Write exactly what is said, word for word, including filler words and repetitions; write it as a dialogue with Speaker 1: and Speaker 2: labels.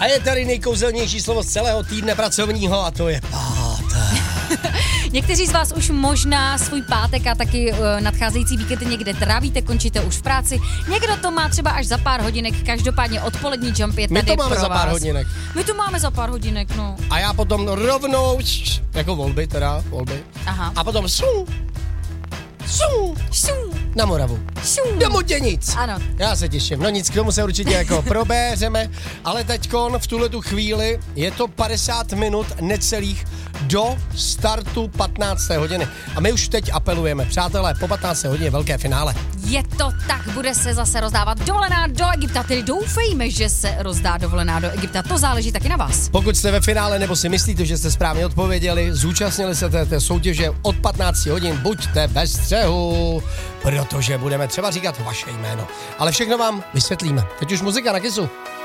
Speaker 1: A je tady nejkouzelnější slovo z celého týdne pracovního a to je pátek.
Speaker 2: Někteří z vás už možná svůj pátek a taky uh, nadcházející víkend někde trávíte, končíte už v práci. Někdo to má třeba až za pár hodinek, každopádně odpolední jump je tady
Speaker 1: My to máme
Speaker 2: pro
Speaker 1: za pár
Speaker 2: vás.
Speaker 1: hodinek.
Speaker 2: My to máme za pár hodinek, no.
Speaker 1: A já potom rovnou, jako volby teda, volby.
Speaker 2: Aha.
Speaker 1: A potom šum, šum,
Speaker 2: Šum,
Speaker 1: na Moravu.
Speaker 2: šum.
Speaker 1: Do Moděnic.
Speaker 2: Ano.
Speaker 1: Já se těším. No nic, k tomu se určitě jako probéřeme, ale teďkon v tuhletu chvíli je to padesát minut necelých do startu patnácté hodiny. A my už teď apelujeme, přátelé, po patnácté hodině velké finále.
Speaker 2: Je to tak, bude se zase rozdávat dovolená do Egypta, tedy doufejme, že se rozdá dovolená do Egypta, to záleží taky na vás.
Speaker 1: Pokud jste ve finále nebo si myslíte, že jste správně odpověděli, zúčastnili se této soutěže od patnácti hodin, buďte ve střehu, protože budeme třeba říkat vaše jméno. Ale všechno vám vysvětlíme. Teď už muzika na Kissu.